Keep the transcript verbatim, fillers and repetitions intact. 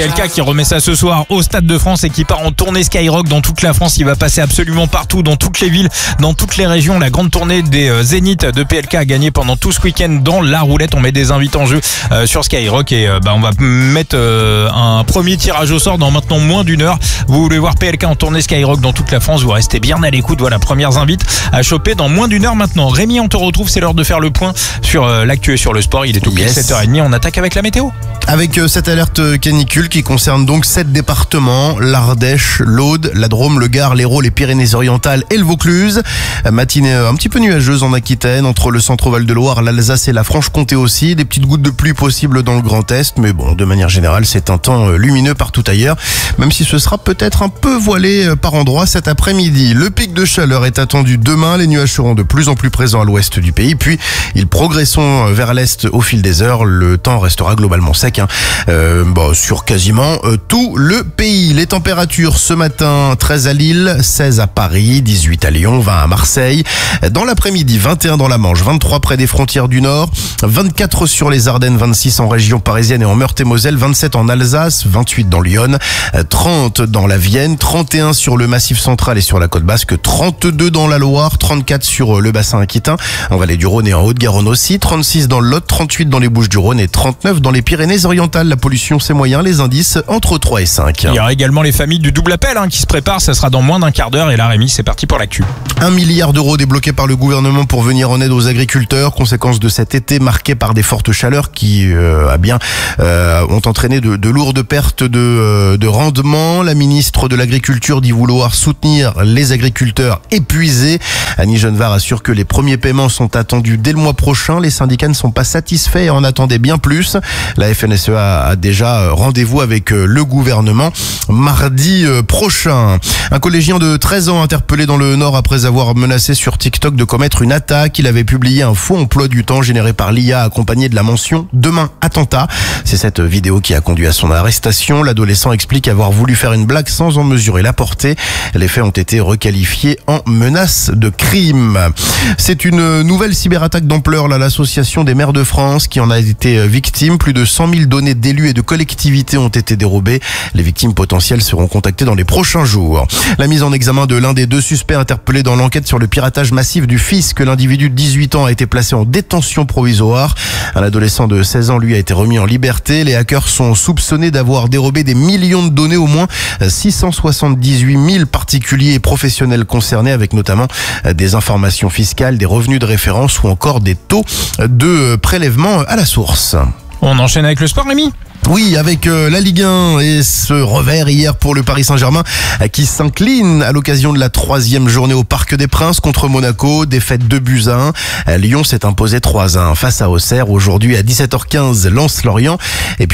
P L K qui remet ça ce soir au Stade de France et qui part en tournée Skyrock dans toute la France. Il va passer absolument partout, dans toutes les villes, dans toutes les régions. La grande tournée des Zéniths de P L K a gagné pendant tout ce week-end dans la roulette. On met des invités en jeu euh, sur Skyrock et euh, bah, on va mettre euh, un premier tirage au sort dans maintenant moins d'une heure. Vous voulez voir P L K en tournée Skyrock dans toute la France, vous restez bien à l'écoute. Voilà, premières invites à choper dans moins d'une heure maintenant. Rémi, on te retrouve, c'est l'heure de faire le point sur euh, l'actu et sur le sport. Il est tout pile yes. sept heures trente, on attaque avec la météo. Avec euh, cette alerte canicule qui concerne donc sept départements, l'Ardèche, l'Aude, la Drôme, le Gard, l'Hérault, les Pyrénées-Orientales et le Vaucluse. Matinée un petit peu nuageuse en Aquitaine, entre le centre-Val de Loire, l'Alsace et la Franche-Comté aussi. Des petites gouttes de pluie possibles dans le Grand Est, mais bon, de manière générale, c'est un temps lumineux partout ailleurs, même si ce sera peut-être un peu voilé par endroits cet après-midi. Le pic de chaleur est attendu demain, les nuages seront de plus en plus présents à l'ouest du pays, puis ils progresseront vers l'est au fil des heures. Le temps restera globalement sec hein. euh, bon, sur quasiment euh, tout le pays. Les températures ce matin, treize à Lille, seize à Paris, dix-huit à Lyon, vingt à Marseille. Dans l'après-midi, vingt et un dans la Manche, vingt-trois près des frontières du Nord, vingt-quatre sur les Ardennes, vingt-six en région parisienne et en Meurthe-et-Moselle, vingt-sept en Alsace, vingt-huit dans Lyon, trente dans la Vienne, trente et un sur le Massif central et sur la côte basque, trente-deux dans la Loire, trente-quatre sur le bassin aquitain, en vallée du Rhône et en Haute-Garonne aussi, trente-six dans le Lot, trente-huit dans les Bouches-du-Rhône et trente-neuf dans les Pyrénées-Orientales. La pollution c'est moyen, les indices entre trois et cinq. Il y aura également les familles du double appel hein, qui se préparent, ça sera dans moins d'un quart d'heure et là Rémi, c'est parti pour l'actu. Un milliard d'euros débloqués par le gouvernement pour venir en aide aux agriculteurs, conséquence de cet été marqué par des fortes chaleurs qui euh, a bien euh, ont entraîné de, de lourdes pertes de, euh, de rendement. La ministre de l'Agriculture dit vouloir soutenir les agriculteurs épuisés. Annie Genevard assure que les premiers paiements sont attendus dès le mois prochain. Les syndicats ne sont pas satisfaits et en attendaient bien plus. La F N S E A a déjà rendez-vous avec le gouvernement mardi prochain. Un collégien de treize ans interpellé dans le Nord après avoir menacé sur TikTok de commettre une attaque. Il avait publié un faux emploi du temps généré par l'I A accompagné de la mention « Demain, attentat ». C'est cette vidéo qui a conduit à son arrestation. L'adolescent explique avoir voulu faire une blague sans en mesurer la portée. Les faits ont été requalifiés en menace de crime. C'est une nouvelle cyberattaque d'ampleur, là, l'association des maires de France qui en a été victime. Plus de cent mille données d'élus et de collectivités ont été dérobées. Les victimes potentielles seront contactées dans les prochains jours. La mise en examen de l'un des deux suspects interpellés dans l'enquête sur le piratage massif du fisc. L'individu de dix-huit ans a été placé en détention provisoire. Un adolescent de seize ans, lui, a été remis en liberté. Les hackers sont soupçonnés d'avoir dérobé des millions de données, au moins six cent soixante-dix-huit mille particuliers et professionnels concernés, avec notamment des informations fiscales, des revenus de référence ou encore des taux de prélèvement à la source. On enchaîne avec le sport, Rémi. Oui, avec euh, la Ligue un et ce revers hier pour le Paris Saint-Germain euh, qui s'incline à l'occasion de la troisième journée au Parc des Princes contre Monaco. Défaite deux buts à un. Euh, Lyon s'est imposé trois à un face à Auxerre. Aujourd'hui à dix-sept heures quinze, Lens-Lorient. Et puis